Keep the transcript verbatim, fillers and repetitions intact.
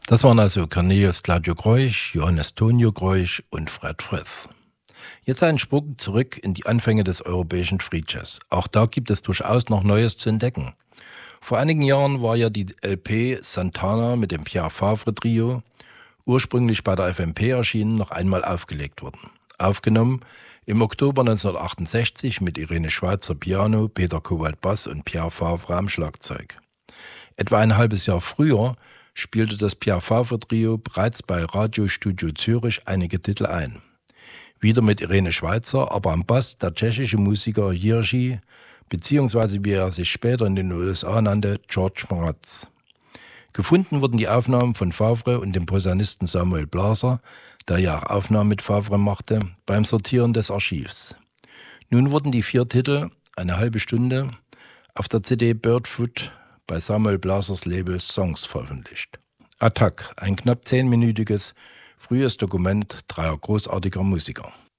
Das waren also Cornelius Claudio Groisch, Johannes Tonio Groisch und Fred Frith. Jetzt ein Sprung zurück in die Anfänge des europäischen Free Jazz. Auch da gibt es durchaus noch Neues zu entdecken. Vor einigen Jahren war ja die L P Santana mit dem Pierre Favre Trio, ursprünglich bei der F M P erschienen, noch einmal aufgelegt worden. Aufgenommen im Oktober neunzehnhundertachtundsechzig mit Irene Schweizer Piano, Peter Kowalt Bass und Pierre Favre am Schlagzeug. Etwa ein halbes Jahr früher spielte das Pierre Favre Trio bereits bei Radiostudio Zürich einige Titel ein. Wieder mit Irene Schweizer, aber am Bass der tschechische Musiker Jiří, beziehungsweise wie er sich später in den U S A nannte, George Mraz. Gefunden wurden die Aufnahmen von Favre und dem Posaunisten Samuel Blaser, der ja auch Aufnahmen mit Favre machte, beim Sortieren des Archivs. Nun wurden die vier Titel, eine halbe Stunde, auf der C D Birdfoot bei Samuel Blasers Label Songs veröffentlicht. Attack, ein knapp zehnminütiges, frühes Dokument dreier großartiger Musiker.